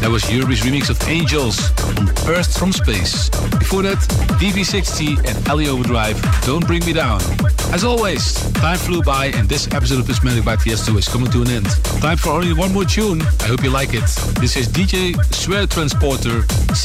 That was Yuri's remix of Angels on Earth from Space. Before that, DV60 and Ellie Overdrive, Don't Bring Me Down. As always, time flew by and this episode of Dismantled by Tiesto is coming to an end. Time for only one more tune. I hope you like it. This is DJ Swear Transporter